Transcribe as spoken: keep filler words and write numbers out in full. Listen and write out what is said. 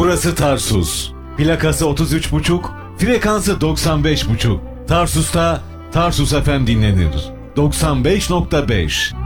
Burası Tarsus. Plakası otuz üç buçuk, frekansı doksan beş buçuk. Tarsus'ta Tarsus F M dinlenir. doksan beş nokta beş.